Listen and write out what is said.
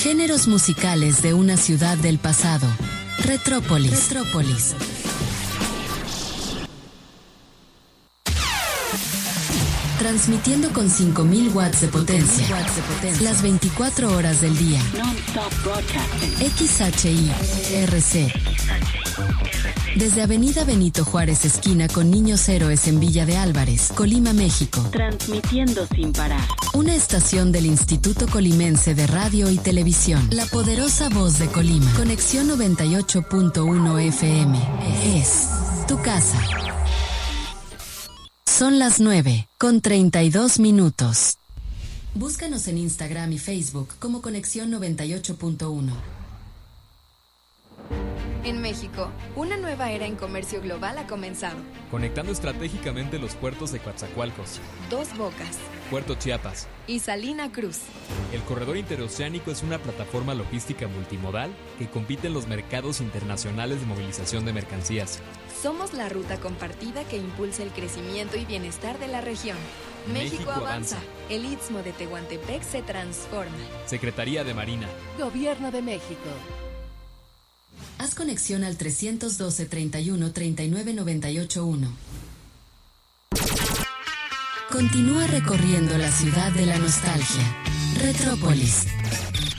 Géneros musicales de una ciudad del pasado. Retrópolis. Transmitiendo con 5000 watts de potencia. Las 24 horas del día. XHI-RC. Desde Avenida Benito Juárez, esquina con Niños Héroes en Villa de Álvarez, Colima, México. Transmitiendo sin parar. Una estación del Instituto Colimense de Radio y Televisión. La poderosa voz de Colima. Conexión 98.1 FM. Es tu casa. Son las 9:32. Búscanos en Instagram y Facebook como Conexión 98.1. En México, una nueva era en comercio global ha comenzado. Conectando estratégicamente los puertos de Coatzacoalcos, Dos Bocas, Puerto Chiapas y Salina Cruz. El corredor interoceánico es una plataforma logística multimodal que compite en los mercados internacionales de movilización de mercancías. Somos la ruta compartida que impulsa el crecimiento y bienestar de la región. México avanza. El Istmo de Tehuantepec se transforma. Secretaría de Marina. Gobierno de México. Haz conexión al 312 31 39 981. Continúa recorriendo la ciudad de la nostalgia. Retrópolis.